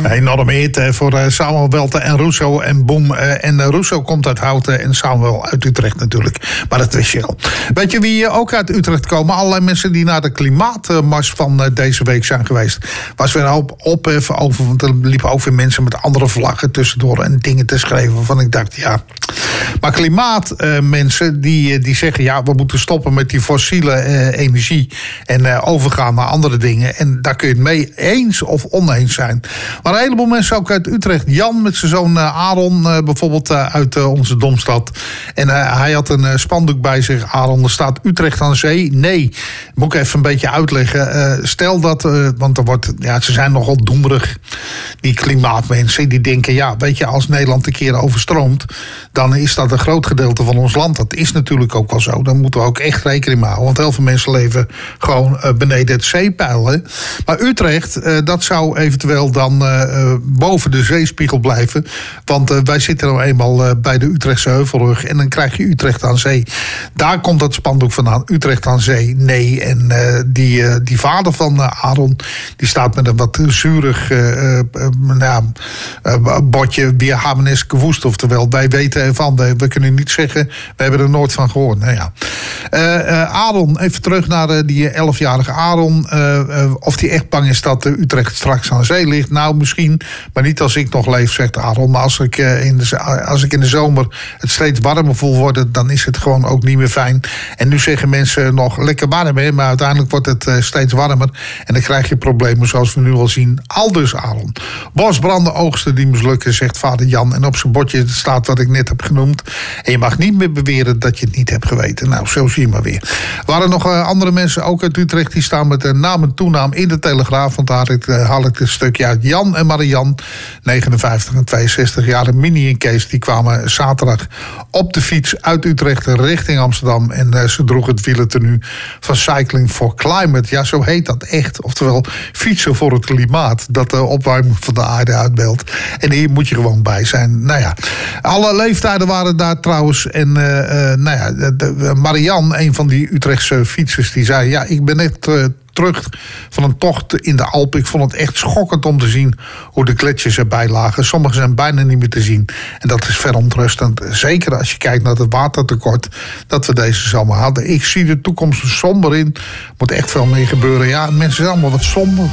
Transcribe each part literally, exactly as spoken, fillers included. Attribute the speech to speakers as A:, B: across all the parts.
A: Een enorme hit uh, voor uh, Samuel Welte en Russo en Boom. Uh, en uh, Russo komt uit Houten en Samuel uit Utrecht natuurlijk. Maar dat wist je al. Weet je wie uh, ook uit Utrecht komen? Allerlei mensen die naar de klimaatmars van uh, deze week zijn geweest. Was weer een hoop ophef over, want er liepen ook weer mensen met andere vlaggen tussendoor en dingen te schrijven. Waarvan ik dacht, ja. Maar klimaatmensen uh, die, die zeggen, ja, we moeten stoppen met die fossiele uh, energie en uh, overgaan naar andere dingen. En daar kun je het mee eens of oneens zijn. Maar een heleboel mensen ook uit Utrecht. Jan met zijn zoon uh, Aaron uh, bijvoorbeeld uh, uit uh, onze Domstad. En uh, hij had een uh, spandoek bij zich. Aaron, er staat Utrecht aan zee? Nee. Moet ik even een beetje uitleggen. Uh, stel dat, uh, want er wordt, ja, ze zijn nogal doemerig, die klimaatmensen. Die denken, ja, weet je, als Nederland een keer overstroomt, dan is dat een groot gedeelte van ons land. Dat is natuurlijk ook wel zo. Daar moeten we ook echt rekening mee houden. Want heel veel mensen leven gewoon uh, beneden het zeepeil. Hè. Maar Utrecht, uh, dat zou eventueel dan uh, boven de zeespiegel blijven. Want uh, wij zitten nou eenmaal uh, bij de Utrechtse Heuvelrug. En dan krijg je Utrecht aan zee. Daar komt dat spandoek vandaan. Utrecht aan zee, nee. En uh, die, uh, die vader van uh, Aaron, die staat met een wat zuurig uh, uh, nou, uh, bordje. Wir haben es gewusst. Oftewel, wij weten ervan. We, we kunnen niet zeggen, we hebben er nooit van gehoord. Nou ja. Uh, uh, Aaron, even terug naar uh, die elfjarige Aaron. Uh, uh, of die echt bang is dat uh, Utrecht straks aan zee ligt. Nou, misschien, maar niet als ik nog leef, zegt Aaron. Maar als ik, uh, in, de, als ik in de zomer het steeds warmer voel worden, dan is het gewoon ook niet meer fijn. En nu zeggen mensen nog lekker warm, hè, maar uiteindelijk wordt het uh, steeds warmer. En dan krijg je problemen zoals we nu al zien. Aldus Aaron. Bosbranden oogsten die mislukken, zegt vader Jan. En op zijn bordje staat wat ik net heb genoemd. En je mag niet meer beweren dat je het niet hebt geweten. Nou, zo zie je maar weer. Er waren nog uh, andere mensen, ook uit Utrecht, die staan met uh, naam en toenaam in de Telegraaf. Want daar haal ik, uh, haal ik het stukje uit. Jan en Marianne, negenenvijftig en tweeënzestig jaar. Minnie en Kees, die kwamen zaterdag op de fiets uit Utrecht richting Amsterdam. En uh, ze droegen het wielertenue van Cycling for Climate. Ja, zo heet dat echt. Oftewel, fietsen voor het klimaat. Dat de opwarming van de aarde uitbeeldt. En hier moet je gewoon bij zijn. Nou ja, alle leeftijden waren daar trouwens. En uh, uh, nou ja, de, de, Marianne, een van die Utrechtse fietsers, die zei, ja, ik ben net uh, terug van een tocht in de Alpen. Ik vond het echt schokkend om te zien hoe de gletsjers erbij lagen. Sommige zijn bijna niet meer te zien. En dat is verontrustend. Zeker als je kijkt naar het watertekort dat we deze zomer hadden. Ik zie de toekomst somber in. Er moet echt veel mee gebeuren. Ja, mensen zijn allemaal wat somber.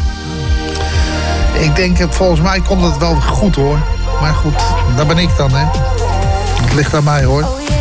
A: Ik denk, volgens mij komt het wel goed, hoor. Maar goed, daar ben ik dan, hè. Het ligt aan mij, hoor.